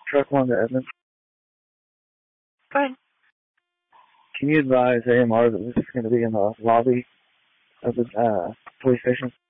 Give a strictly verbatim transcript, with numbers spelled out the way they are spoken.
Truck one to Edmonds. Fine. Can you advise A M R that this is going to be in the lobby of the uh, police station?